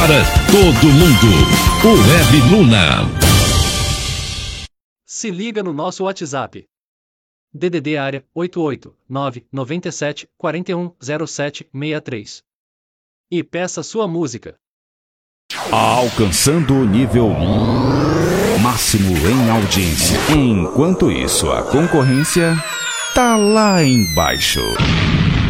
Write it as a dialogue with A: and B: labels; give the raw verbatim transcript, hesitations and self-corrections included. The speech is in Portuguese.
A: para todo mundo. O Web Luna.
B: Se liga no nosso WhatsApp. D D D área oito oito nove nove sete quatro um zero sete seis três. E peça sua música.
C: Alcançando o nível máximo em audiência. Enquanto isso, a concorrência tá lá embaixo.